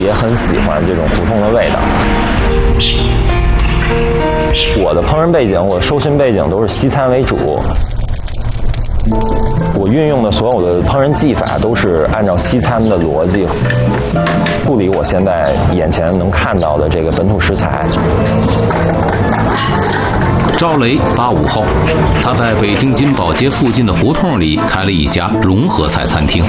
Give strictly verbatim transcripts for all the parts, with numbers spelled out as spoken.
也很喜欢这种胡同的味道。我的烹饪背景，我的受训背景都是西餐为主。我运用的所有的烹饪技法都是按照西餐的逻辑，不理我现在眼前能看到的这个本土食材。 赵雷八五后，他在北京金宝街附近的胡同里开了一家融合菜餐厅。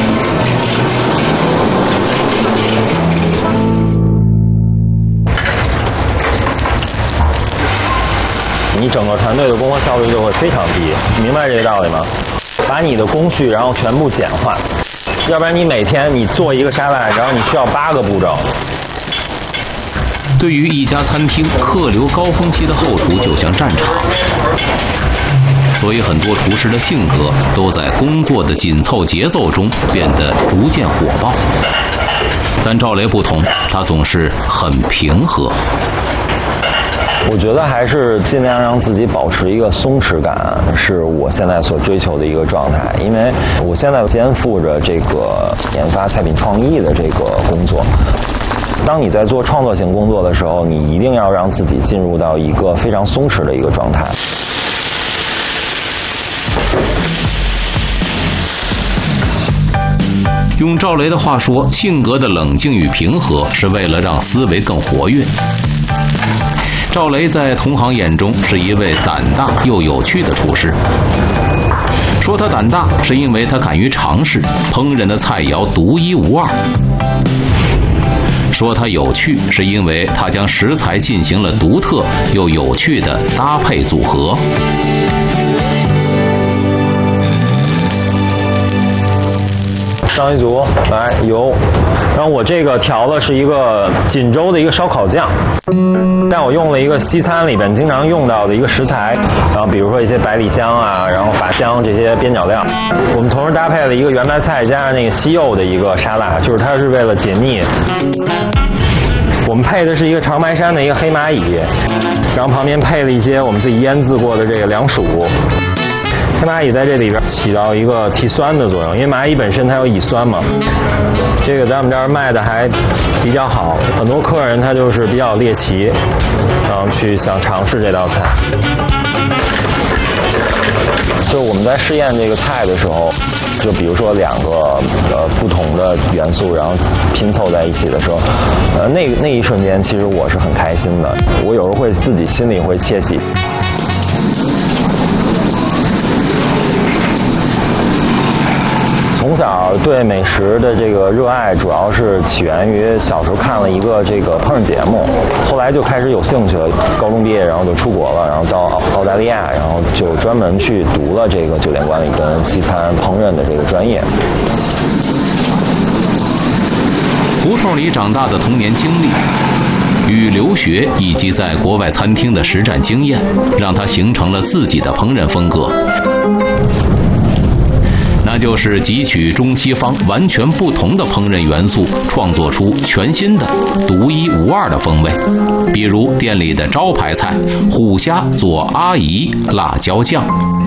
你整个团队的工作效率就会非常低，明白这个道理吗？把你的工序然后全部简化，要不然你每天你做一个沙拉，然后你需要八个步骤。 对于一家餐厅客流高峰期的后厨就像战场，所以很多厨师的性格都在工作的紧凑节奏中变得逐渐火爆。但赵雷不同，他总是很平和。 我觉得还是尽量让自己保持一个松弛感，是我现在所追求的一个状态。因为我现在肩负着这个研发菜品创意的这个工作。当你在做创作型工作的时候，你一定要让自己进入到一个非常松弛的一个状态。 用赵雷的话说，性格的冷静与平和是为了让思维更活跃。赵雷在同行眼中是一位胆大又有趣的厨师。说他胆大，是因为他敢于尝试，烹饪的菜肴独一无二。说他有趣，是因为他将食材进行了独特又有趣的搭配组合。 上一组来油，然后我这个调的是一个锦州的一个烧烤酱，但我用了一个西餐里边经常用到的一个食材，然后比如说一些百里香啊，然后法香这些边角料。我们同时搭配了一个圆白菜加上那个西柚的一个沙拉，就是它是为了解腻。我们配的是一个长白山的一个黑蚂蚁，然后旁边配了一些我们自己腌制过的这个凉薯。黑蚂蚁在这里边起到一个提酸的作用，因为蚂蚁本身它有乙酸嘛。这个在我们这儿卖的还比较好，很多客人他就是比较猎奇，然后去想尝试这道菜。就我们在试验这个菜的时候，就比如说两个呃不同的元素，然后拼凑在一起的时候，呃那那一瞬间其实我是很开心的，我有时候会自己心里会窃喜。从小对美食的这个热爱，主要是起源于小时候看了一个这个烹饪节目，后来就开始有兴趣了。高中毕业，然后就出国了，然后到澳大利亚，然后就专门去读了这个酒店管理跟西餐烹饪的这个专业。 胡同里长大的童年经历与留学以及在国外餐厅的实战经验，让他形成了自己的烹饪风格。那就是汲取中西方完全不同的烹饪元素，创作出全新的独一无二的风味。比如店里的招牌菜虎虾佐阿姨辣椒酱。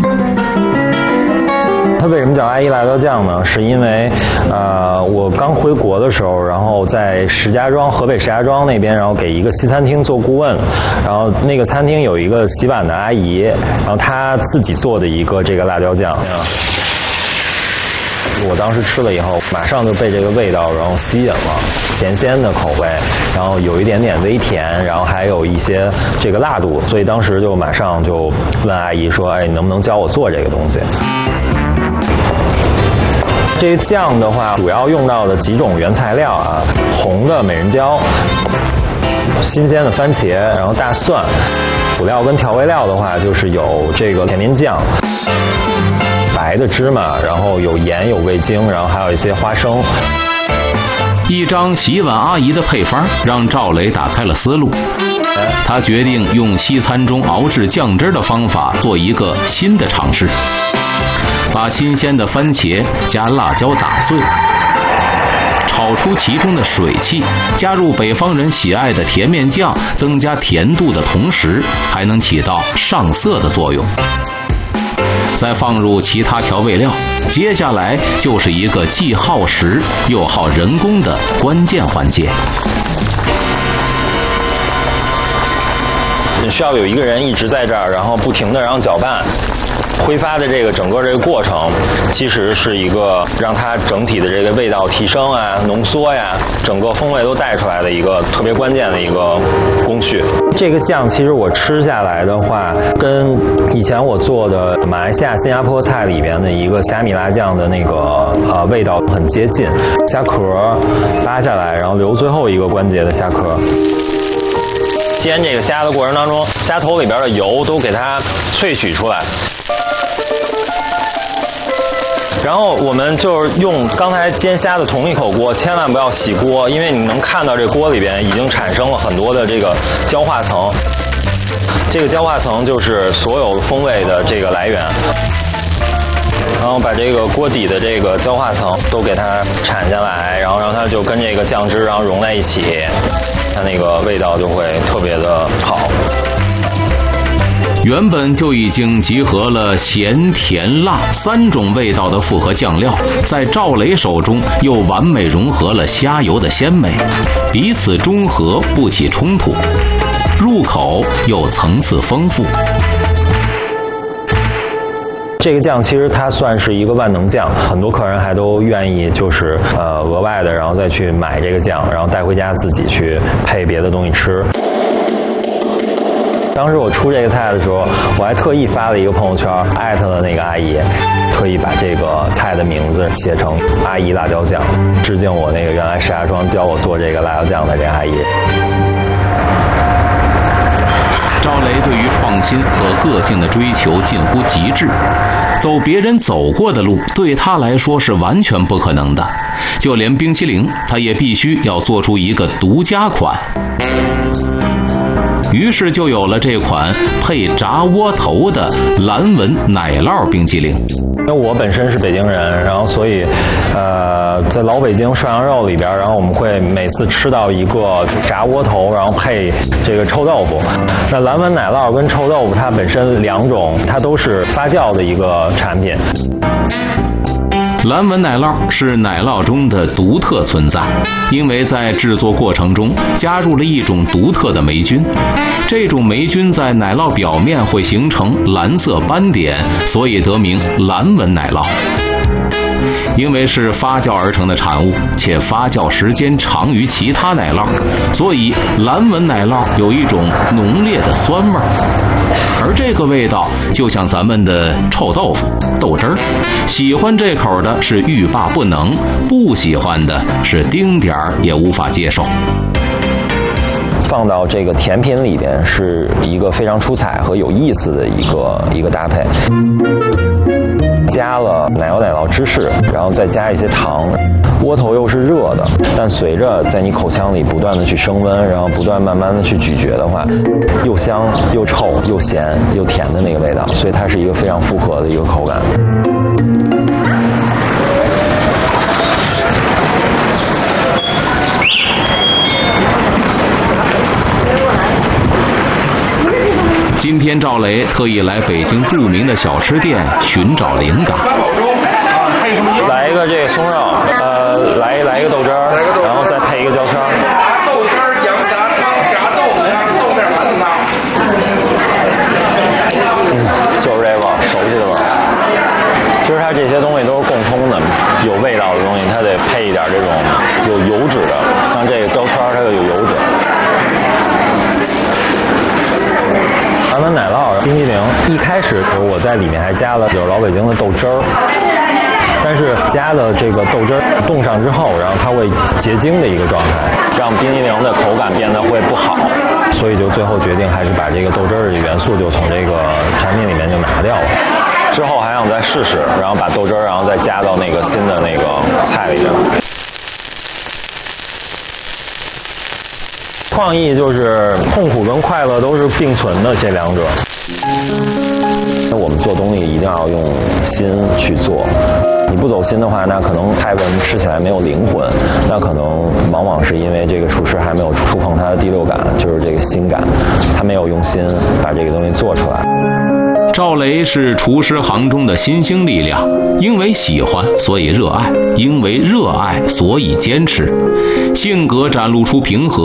它为什么叫阿姨辣椒酱呢？是因为，呃，我刚回国的时候，然后在石家庄，河北石家庄那边，然后给一个西餐厅做顾问，然后那个餐厅有一个洗碗的阿姨，然后她自己做的一个这个辣椒酱。我当时吃了以后，马上就被这个味道然后吸引了，咸鲜的口味，然后有一点点微甜，然后还有一些这个辣度，所以当时就马上就问阿姨说：“哎，你能不能教我做这个东西？”这个酱的话，主要用到的几种原材料啊，红的美人椒、新鲜的番茄，然后大蒜。辅料跟调味料的话，就是有这个甜面酱。白的芝麻，然后有盐有味精，然后还有一些花生。 一张洗碗阿姨的配方让赵雷打开了思路，他决定用西餐中熬制酱汁的方法做一个新的尝试，把新鲜的番茄加辣椒打碎，炒出其中的水汽，加入北方人喜爱的甜面酱，增加甜度的同时还能起到上色的作用。 再放入其他调味料，接下来就是一个既耗时又耗人工的关键环节。 需要有一个人一直在这儿，然后不停的然后搅拌。挥发的这个整个这个过程，其实是一个让它整体的这个味道提升啊、浓缩呀，整个风味都带出来的一个特别关键的一个工序。这个酱其实我吃下来的话，跟以前我做的马来西亚、新加坡菜里边的一个虾米辣酱的那个呃味道很接近。虾壳扒下来，然后留最后一个关节的虾壳。煎这个虾的过程当中，虾头里边的油都给它萃取出来。然后我们就是用刚才煎虾的同一口锅，千万不要洗锅，因为你能看到这锅里边已经产生了很多的这个焦化层，这个焦化层就是所有风味的这个来源。然后把这个锅底的这个焦化层都给它铲下来，然后让它就跟这个酱汁然后融在一起，它那个味道就会特别的好。 原本就已经集合了咸、甜、辣三种味道的复合酱料，在赵雷手中又完美融合了虾油的鲜美，彼此中和不起冲突，入口又层次丰富。 这个酱其实它算是一个万能酱，很多客人还都愿意就是呃额外的然后再去买这个酱，然后带回家自己去配别的东西吃。当时我出这个菜的时候，我还特意发了一个朋友圈，艾特了那个阿姨，特意把这个菜的名字写成阿姨辣椒酱，致敬我那个原来石家庄教我做这个辣椒酱的这个阿姨。 赵雷对于创新和个性的追求近乎极致，走别人走过的路对他来说是完全不可能的，就连冰淇淋他也必须要做出一个独家款。于是就有了这款配炸窝头的蓝纹奶酪冰淇淋。 因为我本身是北京人，然后所以，呃，在老北京涮羊肉里边，然后我们会每次吃到一个炸窝头，然后配这个臭豆腐。那蓝纹奶酪跟臭豆腐它本身两种，它都是发酵的一个产品。 蓝纹奶酪是奶酪中的独特存在，因为在制作过程中加入了一种独特的霉菌，这种霉菌在奶酪表面会形成蓝色斑点，所以得名蓝纹奶酪。因为是发酵而成的产物，且发酵时间长于其他奶酪，所以蓝纹奶酪有一种浓烈的酸味儿。而这个味道就像咱们的臭豆腐、豆汁儿，喜欢这口的是欲罢不能，不喜欢的是丁点儿也无法接受。 放到这个甜品里边是一个非常出彩和有意思的一个一个搭配。加了奶油奶酪芝士，然后再加一些糖，窝头又是热的，但随着在你口腔里不断的去升温，然后不断慢慢的去咀嚼的话，又香又臭又咸又甜的那个味道，所以它是一个非常复合的一个口感。 今天赵雷特意来北京著名的小吃店寻找灵感。 来一个这个松肉，呃，来来一个豆汁儿，然后再配一个焦圈。 豆汁儿、羊杂汤、炸豆腐、豆面丸子汤。 嗯，就是这味儿，熟悉的味儿。就是它这些东西都是共通的，有味道的东西，它得配一点这种有油脂的，像这个焦圈它就有油脂。蓝纹奶酪冰激凌，一开始的时候我在里面还加了就是老北京的豆汁儿，但是加的这个豆汁儿冻上之后，然后它会结晶的一个状态，让冰激凌的口感变得会不好，所以就最后决定还是把这个豆汁儿的元素就从这个产品里面就拿掉了。之后还想再试试，然后把豆汁儿然后再加到那个新的那个菜里边。创意就是痛苦跟快乐都是并存的这两者。我们做东西一定要用心去做，你不走心的话，那可能菜为什么吃起来没有灵魂？那可能往往是因为这个厨师还没有触碰他的第六感，就是这个心感，他没有用心把这个东西做出来。 赵雷是厨师行中的新兴力量，因为喜欢所以热爱，因为热爱所以坚持，性格展露出平和，